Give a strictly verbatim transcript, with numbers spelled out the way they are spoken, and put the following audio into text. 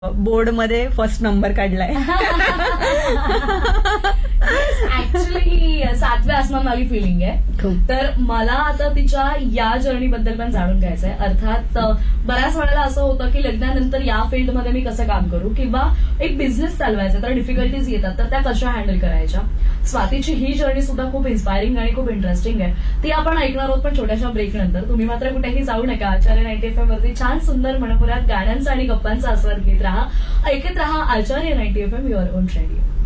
Board मध्ये first number काढलाय. Actually सातव्या आसमान वाली फिलिंग आहे. खूप. तर मला आता तिच्या या जर्नी बद्दल पण जाणून घ्यायचं आहे. अर्थात अ, बऱ्याच वेळेला असं होतं की लग्नानंतर या फील्डमध्ये मी कसं काम करू किंवा एक बिझनेस चालवायचा तर डिफिकल्टीज येतात तर त्या कशा हँडल करायच्या. स्वातीची ही जर्नी सुद्धा खूप इन्स्पायरिंग आणि खूप इंटरेस्टिंग आहे. ती आपण ऐकणार आहोत पण छोट्याशा ब्रेक नंतर. तुम्ही मात्र कुठेही जाऊ नका. आचार्य नाईन्टी एफ एम वरती छान सुंदर मनपुरात गाण्यांचा आणि गप्पांचा आस्वाद घेत राहा. ऐकत राहा आचार्य ninety F am your on radio.